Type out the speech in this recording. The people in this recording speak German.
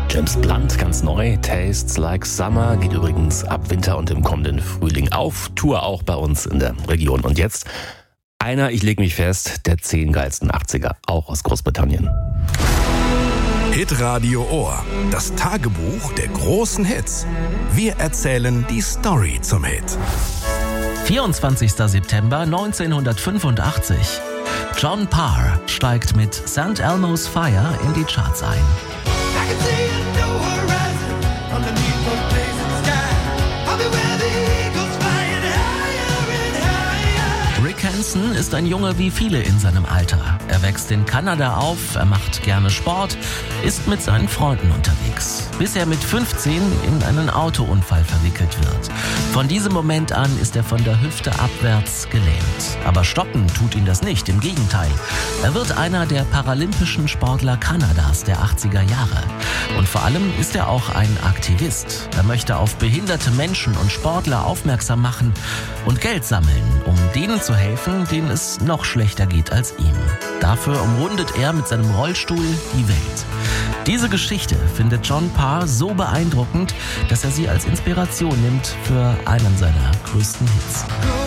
James Blunt, ganz neu. Tastes Like Summer geht übrigens ab Winter und im kommenden Frühling auf Tour, auch bei uns in der Region. Und jetzt einer, ich leg mich fest, der 10 geilsten 80er, auch aus Großbritannien. Hitradio Ohr, das Tagebuch der großen Hits. Wir erzählen die Story zum Hit. 24. September 1985. John Parr steigt mit St. Elmo's Fire in die Charts ein. Rick Hansen ist ein Junge wie viele in seinem Alter. Er wächst in Kanada auf, er macht gerne Sport, ist mit seinen Freunden unterwegs, bis er mit 15 in einen Autounfall verwickelt wird. Von diesem Moment an ist er von der Hüfte abwärts gelähmt. Aber stoppen tut ihn das nicht, im Gegenteil. Er wird einer der paralympischen Sportler Kanadas der 80er Jahre. Und vor allem ist er auch ein Aktivist. Er möchte auf behinderte Menschen und Sportler aufmerksam machen und Geld sammeln, um denen zu helfen, denen es noch schlechter geht als ihm. Dafür umrundet er mit seinem Rollstuhl die Welt. Diese Geschichte findet John Parr so beeindruckend, dass er sie als Inspiration nimmt für einen seiner größten Hits.